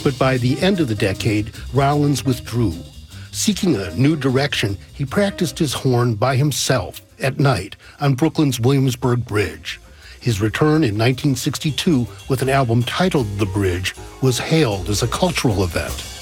But by the end of the decade, Rollins withdrew. Seeking a new direction, he practiced his horn by himself at night on Brooklyn's Williamsburg Bridge. His return in 1962 with an album titled The Bridge was hailed as a cultural event.